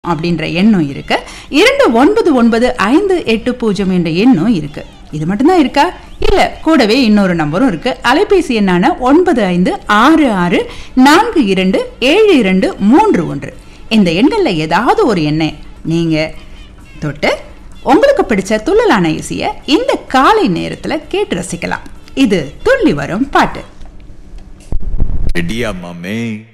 அப்படின்ற எண்ணும் இருக்கு. 299580 என்ற எண்ணும் இருக்கு. இது மட்டும்தான் இருக்கா? இல்ல, கூடவே இன்னொரு நம்பரும் இருக்கு. அலைபேசி எண்ணான 9566427231. இந்த எண்கள்ல ஏதாவது ஒரு எண்ணை நீங்க தொட்டு உங்களுக்கு பிடிச்ச துள்ளலான இசைய இந்த காலை நேரத்துல கேட்டு ரசிக்கலாம். இது துள்ளி வரும் பாட்டு. ரெடியா மாமே?